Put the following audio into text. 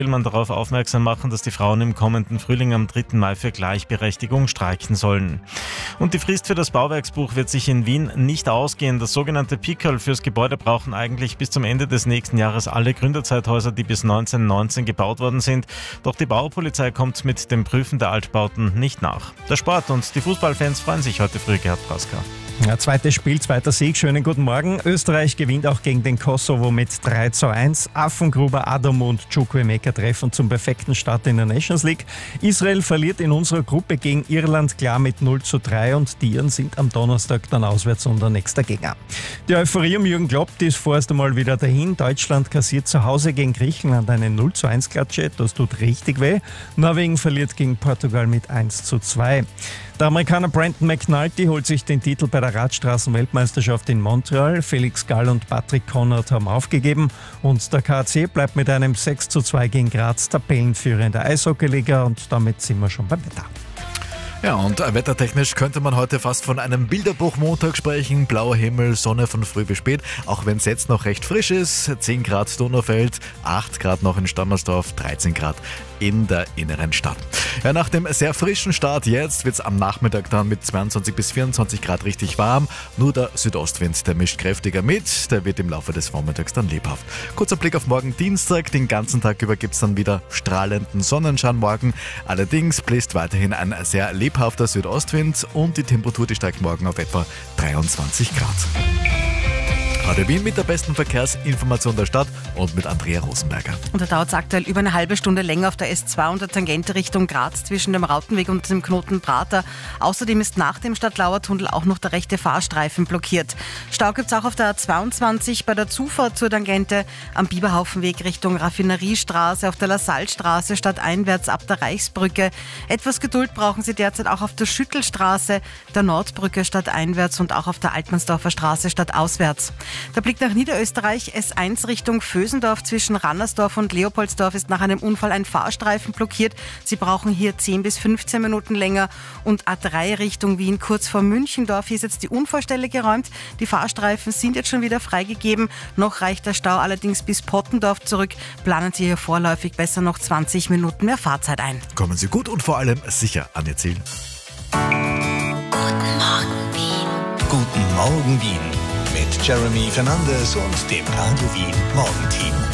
will man darauf aufmerksam machen, dass die Frauen im kommenden Frühling am 3. Mai für Gleichberechtigung streiken sollen. Und die Frist für das Bauwerksbuch wird sich in Wien nicht ausgehen. Das sogenannte Pickerl fürs Gebäude brauchen eigentlich bis zum Ende des nächsten Jahres alle Gründerzeithäuser, die bis 1919 gebaut worden sind. Doch die Baupolizei kommt mit dem Prüfen der Altbauten nicht nach. Der Sport und die Fußballfans freuen sich heute früh, Gerhard Praska. Ja, zweites Spiel, zweiter Sieg. Schönen guten Morgen. Österreich gewinnt auch gegen den Kosovo mit 3:1. Affengruber, Adam und Chukwuemeka treffen zum perfekten Start in der Nations League. Israel verliert in unserer Gruppe gegen Irland klar mit 0:3 und die Iren sind am Donnerstag dann auswärts unser nächster Gegner. Die Euphorie um Jürgen Klopp, die ist vorerst einmal wieder dahin. Deutschland kassiert zu Hause gegen Griechenland eine 0:1-Klatsche. Das tut richtig weh. Norwegen verliert gegen Portugal mit 1:2. Der Amerikaner Brandon McNulty holt sich den Titel bei der Radstraßen-Weltmeisterschaft in Montreal. Felix Gall und Patrick Konrad haben aufgegeben und der KAC bleibt mit einem 6:2 gegen Graz Tabellenführer in der Eishockeyliga und damit sind wir schon beim Wetter. Ja, und wettertechnisch könnte man heute fast von einem Bilderbuch-Montag sprechen. Blauer Himmel, Sonne von früh bis spät, auch wenn es jetzt noch recht frisch ist. 10 Grad Donaufeld, 8 Grad noch in Stammersdorf, 13 Grad in der inneren Stadt. Ja, nach dem sehr frischen Start jetzt wird es am Nachmittag dann mit 22 bis 24 Grad richtig warm. Nur der Südostwind, der mischt kräftiger mit, der wird im Laufe des Vormittags dann lebhaft. Kurzer Blick auf morgen Dienstag, den ganzen Tag über gibt es dann wieder strahlenden Sonnenschein morgen. Allerdings bläst weiterhin ein sehr lebhafter Südostwind und die Temperatur, die steigt morgen auf etwa 23 Grad. Radio Wien mit der besten Verkehrsinformation der Stadt und mit Andrea Rosenberger. Und da dauert es aktuell über eine halbe Stunde länger auf der S2 und der Tangente Richtung Graz zwischen dem Rautenweg und dem Knoten Prater. Außerdem ist nach dem Stadtlauer-Tunnel auch noch der rechte Fahrstreifen blockiert. Stau gibt es auch auf der A22 bei der Zufahrt zur Tangente am Biberhaufenweg Richtung Raffineriestraße, auf der Lassallestraße stadteinwärts ab der Reichsbrücke. Etwas Geduld brauchen Sie derzeit auch auf der Schüttelstraße, der Nordbrücke stadteinwärts und auch auf der Altmannsdorfer Straße stadtauswärts. Der Blick nach Niederösterreich, S1 Richtung Vösendorf zwischen Rannersdorf und Leopoldsdorf ist nach einem Unfall ein Fahrstreifen blockiert. Sie brauchen hier 10 bis 15 Minuten länger. Und A3 Richtung Wien, kurz vor Münchendorf, hier ist jetzt die Unfallstelle geräumt. Die Fahrstreifen sind jetzt schon wieder freigegeben. Noch reicht der Stau allerdings bis Pottendorf zurück. Planen Sie hier vorläufig besser noch 20 Minuten mehr Fahrzeit ein. Kommen Sie gut und vor allem sicher an Ihr Ziel. Guten Morgen, Wien. Guten Morgen, Wien. Mit Jeremy Fernandes und dem Radio Wien Morgenteam.